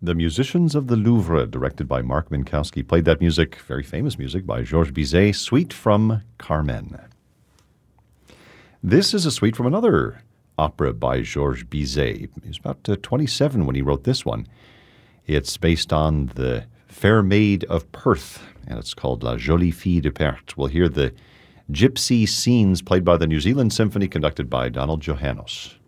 The Musicians of the Louvre, directed by Mark Minkowski, played that music, very famous music, by Georges Bizet, Suite from Carmen. This is a suite from another opera by Georges Bizet. He was about 27 when he wrote this one. It's based on the Fair Maid of Perth, and it's called La Jolie Fille de Perth. We'll hear the gypsy scenes played by the New Zealand Symphony, conducted by Donald Johannes.